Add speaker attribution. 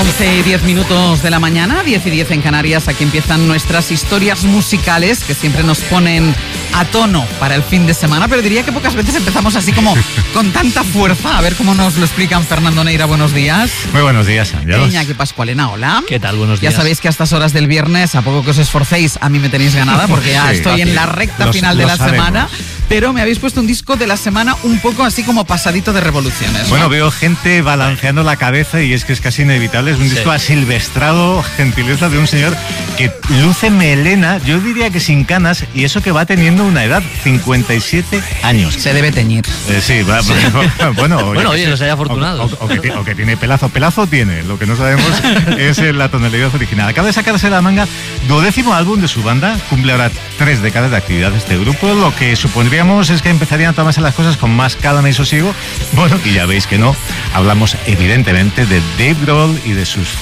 Speaker 1: 11:10 de la mañana, 10:10 en Canarias. Aquí empiezan nuestras historias musicales que siempre nos ponen a tono para el fin de semana, pero diría que pocas veces empezamos así como con tanta fuerza. A ver cómo nos lo explican. Fernando Neira, buenos días.
Speaker 2: Muy buenos días, Ángelos.
Speaker 1: Iñaki Pascualena, hola.
Speaker 3: ¿Qué tal? Buenos días.
Speaker 1: Ya sabéis que a estas horas del viernes, a poco que os esforcéis, a mí me tenéis ganada porque ya estoy en la recta final de la semana. Pero me habéis puesto un disco de la semana un poco así como pasadito de revoluciones, ¿no?
Speaker 2: Bueno, veo gente balanceando la cabeza y es que es casi inevitable. Es un disco asilvestrado, gentileza de un señor que luce melena, yo diría que sin canas, y eso que va teniendo una edad, 57 años.
Speaker 1: Se debe teñir.
Speaker 2: Sí, bueno,
Speaker 3: oye, no se haya afortunado.
Speaker 2: O que tiene pelazo. Pelazo tiene, lo que no sabemos es la tonalidad original. Acaba de sacarse de la manga 12º álbum de su banda, cumple ahora 3 décadas de actividad de este grupo, lo que supondríamos es que empezarían a tomarse las cosas con más calma y sosiego. Bueno, y ya veis que no, hablamos evidentemente de Dave Grohl y de sus